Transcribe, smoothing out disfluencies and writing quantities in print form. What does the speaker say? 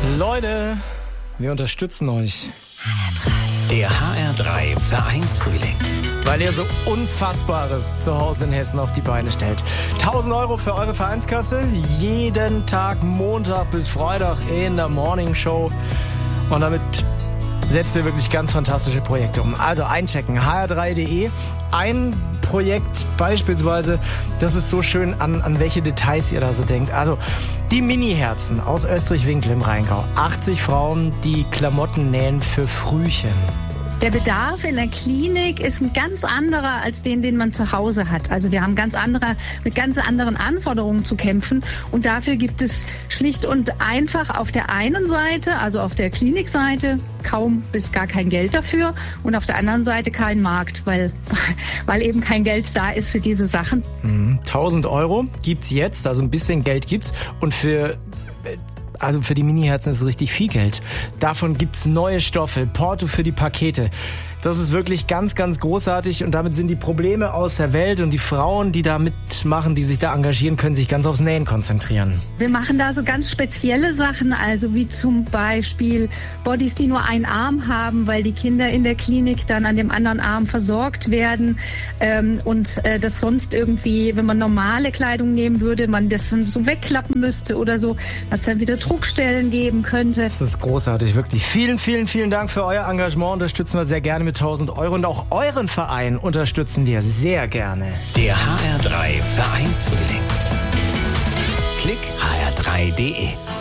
Leute, wir unterstützen euch. Der HR3 Vereinsfrühling. Weil ihr so Unfassbares zu Hause in Hessen auf die Beine stellt. 1.000 Euro für eure Vereinskasse. Jeden Tag, Montag bis Freitag in der Morning Show. Und damit setzt ihr wirklich ganz fantastische Projekte um. Also einchecken, hr3.de. Ein Projekt beispielsweise, das ist so schön, an welche Details ihr da so denkt. Also die Mini-Herzen aus Österreich-Winkel im Rheingau. 80 Frauen, die Klamotten nähen für Frühchen. Der Bedarf in der Klinik ist ein ganz anderer als den man zu Hause hat. Also wir haben mit ganz anderen Anforderungen zu kämpfen. Und dafür gibt es schlicht und einfach auf der einen Seite, also auf der Klinikseite, kaum bis gar kein Geld dafür. Und auf der anderen Seite kein Markt, weil eben kein Geld da ist für diese Sachen. 1.000 Euro gibt's jetzt, also ein bisschen Geld gibt's. Und für die Mini-Herzen ist es richtig viel Geld. Davon gibt's neue Stoffe, Porto für die Pakete. Das ist wirklich ganz, ganz großartig und damit sind die Probleme aus der Welt und die Frauen, die da mitmachen, die sich da engagieren, können sich ganz aufs Nähen konzentrieren. Wir machen da so ganz spezielle Sachen, also wie zum Beispiel Bodies, die nur einen Arm haben, weil die Kinder in der Klinik dann an dem anderen Arm versorgt werden und das sonst irgendwie, wenn man normale Kleidung nehmen würde, man das so wegklappen müsste oder so, was dann wieder Druckstellen geben könnte. Das ist großartig, wirklich. Vielen, vielen, vielen Dank für euer Engagement. Unterstützen wir sehr gerne mit 1.000 Euro und auch euren Verein unterstützen wir sehr gerne. Der HR3 Vereinsfrühling. Klick hr3.de.